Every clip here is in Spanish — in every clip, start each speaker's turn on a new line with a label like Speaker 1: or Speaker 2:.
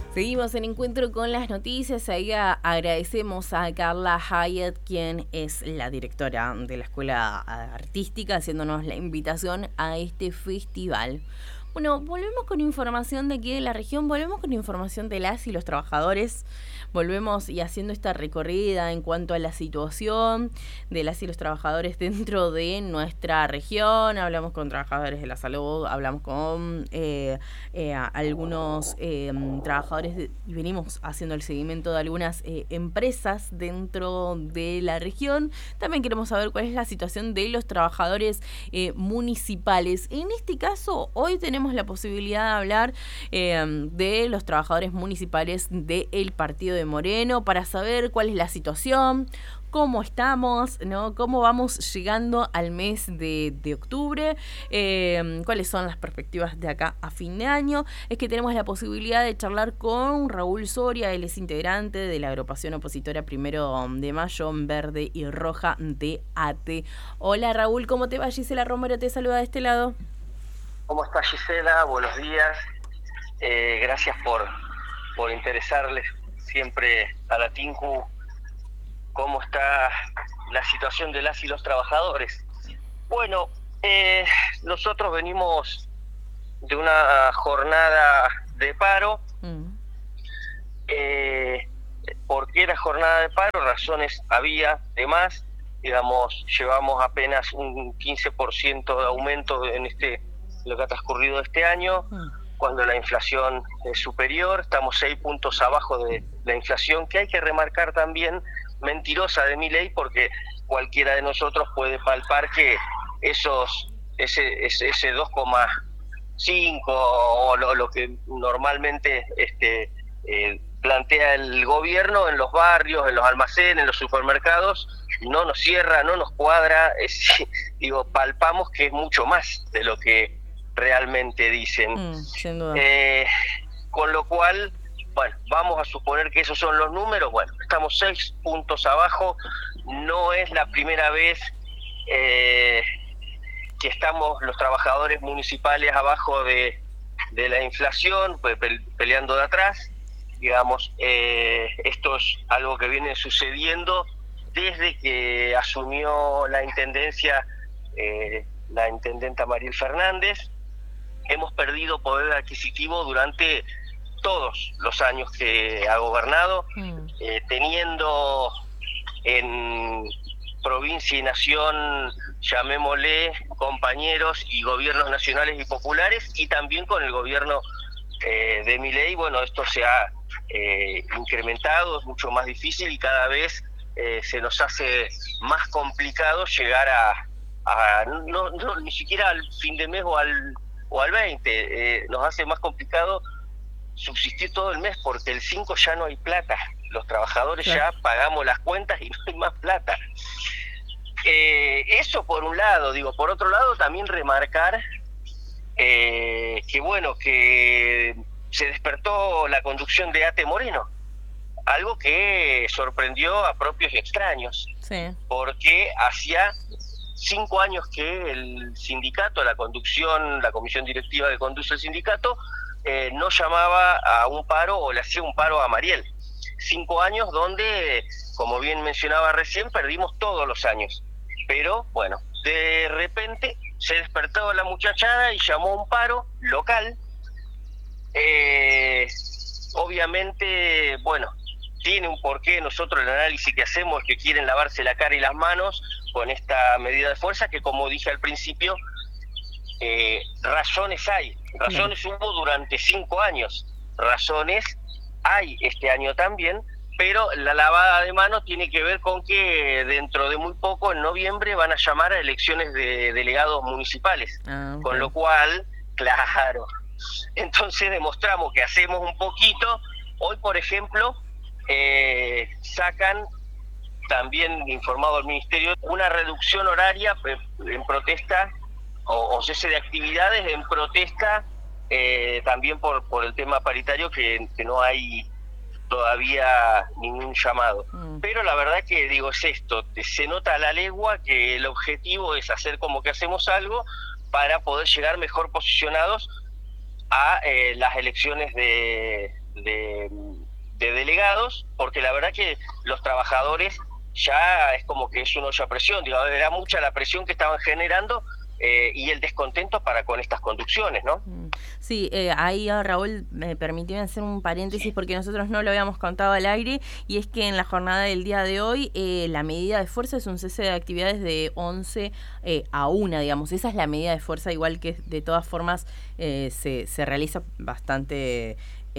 Speaker 1: Seguimos en Encuentro con las Noticias. Ahí agradecemos a Carla Hyatt, quien es la directora de la Escuela Artística, haciéndonos la invitación a este festival. Bueno, volvemos con información de aquí de la región, volvemos con información de las y los trabajadores, volvemos y haciendo esta recorrida en cuanto a la situación de las y los trabajadores dentro de nuestra región. Hablamos con trabajadores de la salud, hablamos con algunos trabajadores y venimos haciendo el seguimiento de algunas empresas dentro de la región. También queremos saber cuál es la situación de los trabajadores municipales. En este caso, hoy tenemos la posibilidad de hablar de los trabajadores municipales del partido de Moreno para saber cuál es la situación, cómo estamos, ¿no? Cómo vamos llegando al mes de octubre, cuáles son las perspectivas de acá a fin de año. Es que tenemos la posibilidad de charlar con Raúl Soria, él es integrante de la agrupación opositora 1 de Mayo, Verde y Roja de ATE. Hola Raúl, ¿cómo te va? Gisela Romero te saluda de este lado.
Speaker 2: ¿Cómo está Gisela? Buenos días. Gracias por interesarles siempre a la TINCU cómo está la situación de las y los trabajadores. Bueno, nosotros venimos de una jornada de paro. ¿Por qué era jornada de paro? Razones había de más. Digamos, llevamos apenas un 15% de aumento en lo que ha transcurrido este año, cuando la inflación es superior. Estamos 6 puntos abajo de la inflación, que hay que remarcar también, mentirosa de Milei, porque cualquiera de nosotros puede palpar que ese 2,5 o lo que normalmente plantea el gobierno en los barrios, en los almacenes, en los supermercados, no nos cierra, no nos cuadra. Palpamos que es mucho más de lo que realmente dicen.
Speaker 1: Sin duda.
Speaker 2: Con lo cual, bueno, vamos a suponer que esos son los números. Bueno, estamos 6 puntos abajo. No es la primera vez que estamos los trabajadores municipales abajo de la inflación, peleando de atrás. Digamos, esto es algo que viene sucediendo desde que asumió la intendencia la intendenta Mariel Fernández. Hemos perdido poder adquisitivo durante todos los años que ha gobernado, teniendo en provincia y nación, llamémosle, compañeros y gobiernos nacionales y populares, y también con el gobierno de Milei. Bueno, esto se ha incrementado, es mucho más difícil y cada vez se nos hace más complicado llegar no, ni siquiera al fin de mes o al 20, nos hace más complicado subsistir todo el mes, porque el 5 ya no hay plata, los trabajadores ya pagamos las cuentas y no hay más plata. Eso por un lado. Por otro lado también remarcar que se despertó la conducción de ATE Moreno, algo que sorprendió a propios y extraños, porque hacía 5 años que el sindicato, la comisión directiva que conduce el sindicato, no llamaba a un paro o le hacía un paro a Mariel. 5 años donde, como bien mencionaba recién, perdimos todos los años. Pero bueno, de repente se despertó la muchachada y llamó a un paro local. Obviamente, bueno, tiene un porqué. Nosotros el análisis que hacemos es que quieren lavarse la cara y las manos con esta medida de fuerza, que, como dije al principio, razones hay. Razones hubo durante 5 años, razones hay este año también, pero la lavada de manos tiene que ver con que dentro de muy poco, en noviembre, van a llamar a elecciones de delegados municipales, con lo cual, claro, entonces demostramos que hacemos un poquito. Hoy, por ejemplo, sacan, también informado al Ministerio, una reducción horaria en protesta, o cese de actividades en protesta, también por el tema paritario, que no hay todavía ningún llamado. Pero la verdad que es esto, se nota a la legua que el objetivo es hacer como que hacemos algo para poder llegar mejor posicionados a las elecciones de de delegados, porque la verdad que los trabajadores ya es como que es una olla a presión, digo, era mucha la presión que estaban generando y el descontento para con estas conducciones, ¿no?
Speaker 1: Sí, ahí Raúl, me permitió hacer un paréntesis
Speaker 2: Sí.
Speaker 1: porque nosotros no lo habíamos contado al aire, y es que en la jornada del día de hoy la medida de fuerza es un cese de actividades de 11 a 1, digamos. Esa es la medida de fuerza, igual que de todas formas se realiza bastante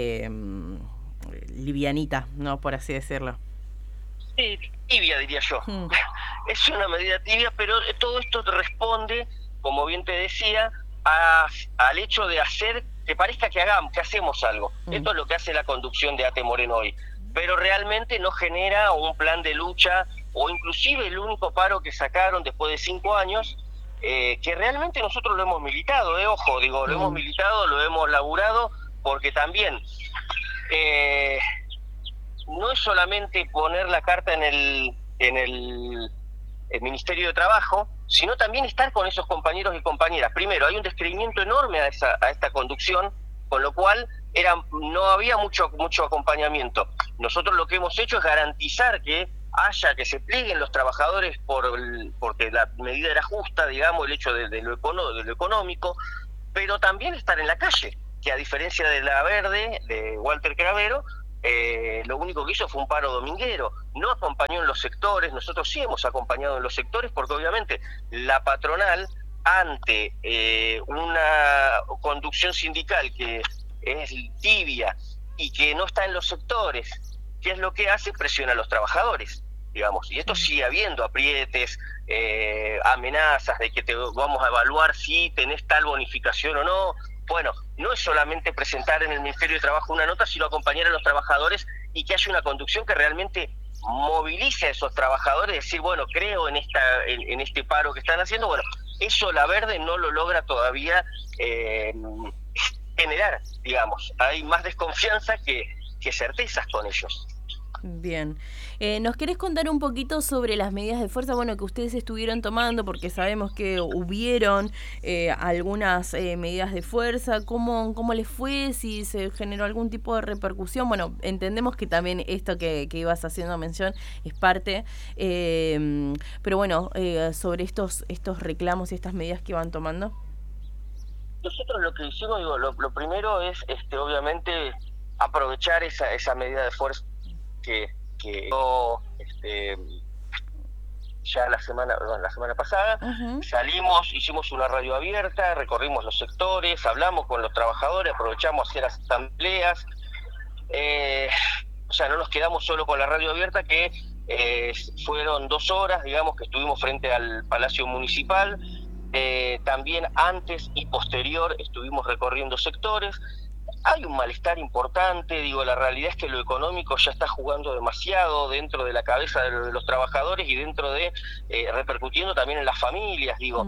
Speaker 1: livianita, ¿no? Por así decirlo.
Speaker 2: Sí, tibia, diría yo. Es una medida tibia, pero todo esto responde, como bien te decía, al hecho de hacer que parezca que hacemos algo. Esto es lo que hace la conducción de ATE Moreno hoy. Pero realmente no genera un plan de lucha, o inclusive el único paro que sacaron después de 5 años, que realmente nosotros lo hemos militado, ojo, digo, lo hemos militado, lo hemos laburado, porque también no es solamente poner la carta en el Ministerio de Trabajo, sino también estar con esos compañeros y compañeras. Primero, hay un descreimiento enorme a esta conducción, con lo cual no había mucho acompañamiento. Nosotros lo que hemos hecho es garantizar que se plieguen los trabajadores porque la medida era justa, digamos, el hecho de lo económico, pero también estar en la calle, que a diferencia de la Verde, de Walter Cravero, lo único que hizo fue un paro dominguero, no acompañó en los sectores. Nosotros sí hemos acompañado en los sectores, porque obviamente la patronal, ante una conducción sindical que es tibia y que no está en los sectores, ¿qué es lo que hace? Presiona a los trabajadores, digamos, y esto sigue habiendo aprietes, amenazas de que te vamos a evaluar si tenés tal bonificación o no. Bueno, no es solamente presentar en el Ministerio de Trabajo una nota, sino acompañar a los trabajadores y que haya una conducción que realmente movilice a esos trabajadores, decir, bueno, creo en este paro que están haciendo. Bueno, eso la Verde no lo logra todavía generar, digamos. Hay más desconfianza que certezas con ellos.
Speaker 1: Bien. ¿Nos querés contar un poquito sobre las medidas de fuerza, bueno, que ustedes estuvieron tomando? Porque sabemos que hubieron algunas medidas de fuerza. ¿Cómo les fue? Si se generó algún tipo de repercusión. Bueno, entendemos que también esto que ibas haciendo mención es parte, pero bueno, sobre estos reclamos y estas medidas que van tomando.
Speaker 2: Nosotros lo que hicimos, digo, lo primero es obviamente aprovechar esa medida de fuerza que ya la semana pasada. Salimos, hicimos una radio abierta, recorrimos los sectores, hablamos con los trabajadores, aprovechamos a hacer asambleas, o sea, no nos quedamos solo con la radio abierta, que fueron 2 horas, digamos, que estuvimos frente al Palacio Municipal. También antes y posterior estuvimos recorriendo sectores. Hay un malestar importante, digo, la realidad es que lo económico ya está jugando demasiado dentro de la cabeza de los trabajadores y dentro de, repercutiendo también en las familias, digo.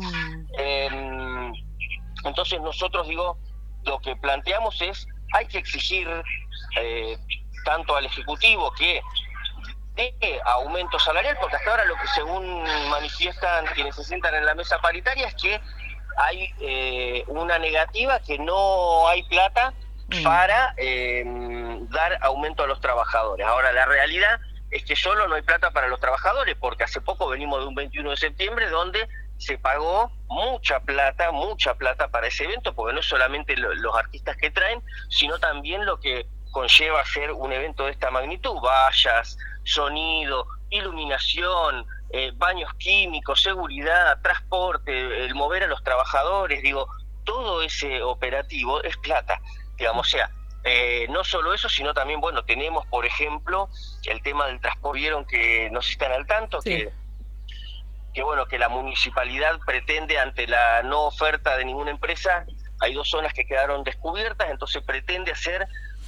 Speaker 2: Entonces nosotros, digo, lo que planteamos es, hay que exigir tanto al Ejecutivo que dé aumento salarial, porque hasta ahora lo que según manifiestan quienes se sientan en la mesa paritaria es que hay una negativa, que no hay plata para dar aumento a los trabajadores. Ahora, la realidad es que solo no hay plata para los trabajadores, porque hace poco venimos de un 21 de septiembre donde se pagó mucha plata para ese evento, porque no es solamente los artistas que traen, sino también lo que conlleva hacer un evento de esta magnitud: vallas, sonido, iluminación, baños químicos, seguridad, transporte, el mover a los trabajadores. Digo, todo ese operativo es plata, digamos. O sea, no solo eso, sino también, bueno, tenemos, por ejemplo, el tema del transporte. Vieron que no se están al tanto, sí, que bueno, que la municipalidad pretende, ante la no oferta de ninguna empresa, hay 2 zonas que quedaron descubiertas, entonces pretende hacer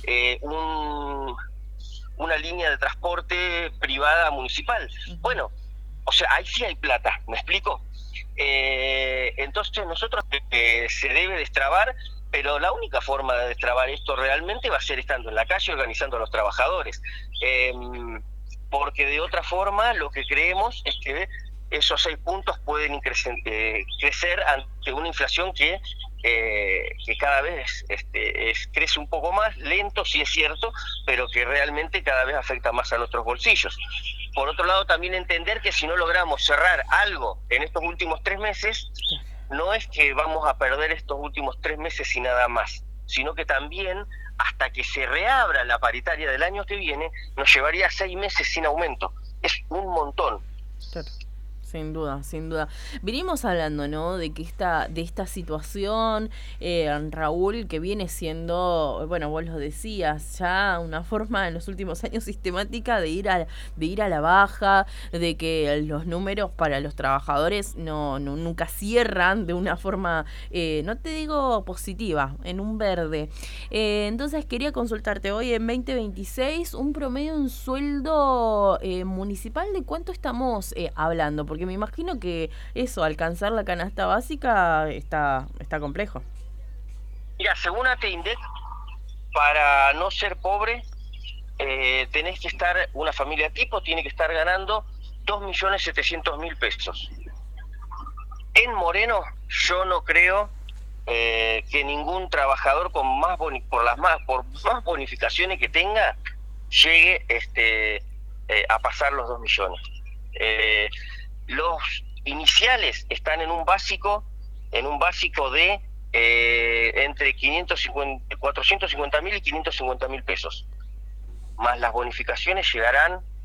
Speaker 2: una línea de transporte privada municipal. Bueno, o sea, ahí sí hay plata, ¿me explico? Entonces nosotros se debe destrabar, pero la única forma de destrabar esto realmente va a ser estando en la calle, organizando a los trabajadores, porque de otra forma lo que creemos es que esos 6 puntos pueden crecer ante una inflación que que cada vez crece un poco más, lento, sí es cierto, pero que realmente cada vez afecta más a nuestros bolsillos. Por otro lado, también entender que si no logramos cerrar algo en estos últimos 3 meses, no es que vamos a perder estos últimos 3 meses y nada más, sino que también hasta que se reabra la paritaria del año que viene, nos llevaría 6 meses sin aumento. Es un montón.
Speaker 1: Claro. Sin duda, sin duda. Venimos hablando, ¿no? De que de esta situación, Raúl, que viene siendo, bueno, vos lo decías, ya una forma en los últimos años sistemática de ir a la baja, de que los números para los trabajadores nunca cierran de una forma, no te digo positiva, en un verde. Entonces quería consultarte hoy en 2026 un promedio en sueldo municipal, ¿de cuánto estamos hablando? Porque me imagino que eso, alcanzar la canasta básica está complejo.
Speaker 2: Mira, según ATEINDEC, para no ser pobre, tenés que estar, una familia tipo tiene que estar ganando 2.700.000 pesos. En Moreno, yo no creo que ningún trabajador con por más bonificaciones que tenga, llegue a pasar los 2 millones. Los iniciales están en un básico de entre 450.000 y 550.000 pesos, más las bonificaciones llegarán